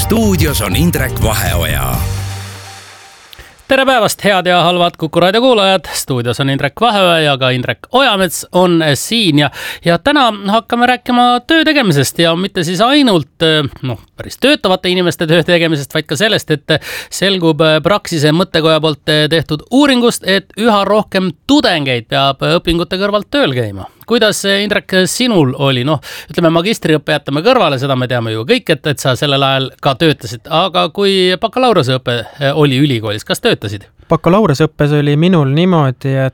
Stuudios on Indrek Vaheoja. Tere päevast, head ja halvad Kuku Raadio kuulajad. Stuudios on Indrek Vaheoja ja ka Indrek Ojamets on siin ja täna hakkame rääkima töö tegemisest ja mitte siis ainult päris töötavate inimeste töö tegemisest, vaid ka sellest, et selgub Praxise mõttekoja poolt tehtud uuringust, et üha rohkem tudengeid peab õpingute kõrvalt tööl käima. Kuidas, Indrek, sinul oli? Ütleme, magistriõppe jätame kõrvale, seda me teame ju kõik, et sa sellel ajal ka töötasid. Aga kui bakalaureuseõpe oli ülikoolis, kas töötasid? Bakalaureuseõppes oli minul niimoodi, et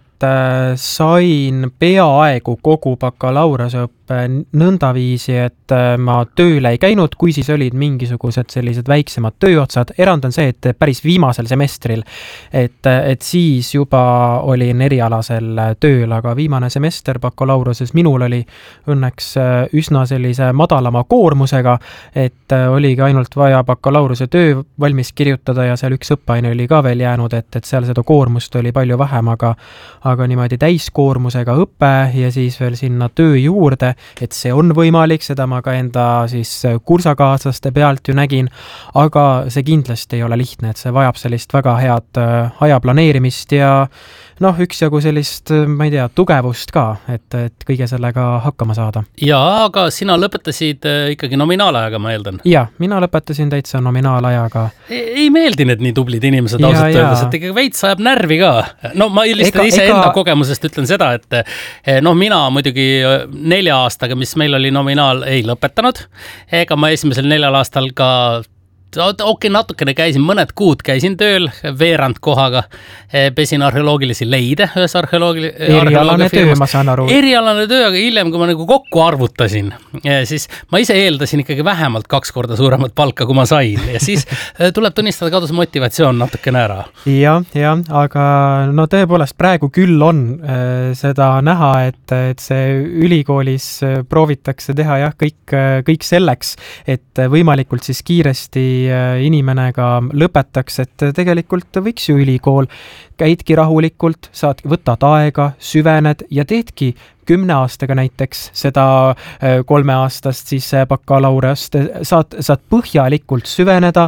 sain peaaegu kogu bakalaureuseõppe nõndaviisi, et ma tööle ei käinud, kui siis olid mingisugused sellised väiksemad tööotsad. Erand on see, et päris viimasel semestril, et siis juba olin erialasel tööl, aga viimane semester bakalaureuse minul oli õnneks üsna sellise madalama koormusega, et oligi ainult vaja bakalaureuse töö valmis kirjutada ja seal üks õppeaine oli ka veel jäänud, et seal seda koormust oli palju vähem, aga niimoodi täiskoormusega õpe ja siis veel sinna töö juurde, et see on võimalik, seda ma ka enda siis kursakaaslaste pealt ju nägin, aga see kindlasti ei ole lihtne, et see vajab sellist väga head aja planeerimist ja üksjagu sellist, ma ei tea, tugevust ka, et kõige sellega hakkama saada. Jaa, aga sina lõpetasid ikkagi nominaalajaga, ma eeldan. Jaa, mina lõpetasin täitsa nominaalajaga. Ei meeldi need nii tublid inimesed ausalt öeldes, et ikkagi veits ajab närvi ka. Ma lihtsalt ise enda kogemusest ütlen seda, et mina muidugi 4 aastaga, mis meil oli nominaal, ei lõpetanud. Ega ma esimesel 4 aastal ka natukene käisin, mõned kuud käisin tööl veerand kohaga, pesin arheoloogilisi leide ühes erialane töö, ma saan aru. Erialane töö, aga hiljem, kui ma kokku arvutasin, siis ma ise eeldasin ikkagi vähemalt 2 korda suuremat palka, kui ma sain ja siis tuleb tunnistada, kadus motivatsioon natukene ära. Ja, aga tõepoolest praegu küll on seda näha, et see ülikoolis proovitakse teha kõik selleks, et võimalikult siis kiiresti inimene ka lõpetaks, et tegelikult võiks ju ülikool, käidki rahulikult, võtad aega, süvened ja teedki 10 aastaga näiteks seda 3 aastast siis bakalaureust, saad põhjalikult süveneda,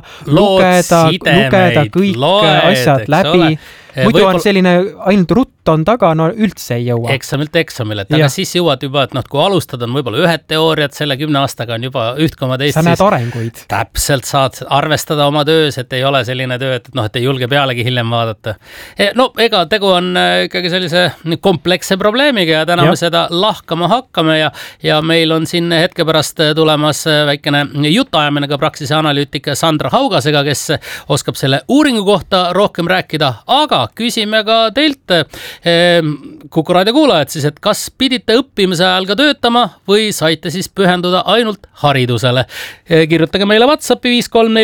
lugeda kõik asjad läbi. Muidu on selline ainult rutt on taga, üldse ei jõua. Eksamilt eksamile, aga siis jõuad juba, et kui alustad on võib-olla ühed teooriad, selle 10 aastaga on juba üht koma teist. Sa näed arenguid. Täpselt saad arvestada oma töös, et ei ole selline töö, et ei julge pealegi hiljem vaadata. Ega tegu on ikkagi sellise kompleksse probleemiga ja täna me seda lahkama hakkame ja meil on siin hetke pärast tulemas väikene jutuajamine ka Praxise analüütik Sandra Haugasega, kes oskab selle uuringu kohta rohkem rääkida, aga küsime ka teilt, Kuku Raadio kuulajad siis, et kas pidite õppimise ajal ka töötama või saite siis pühenduda ainult haridusele. Kirjutage meile WhatsAppi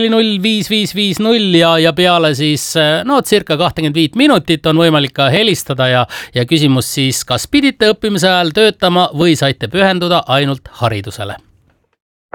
53405550 ja peale siis circa 25 minutit on võimalik ka helistada ja küsimus siis, kas pidite õppimise ajal töötama või saite pühenduda ainult haridusele.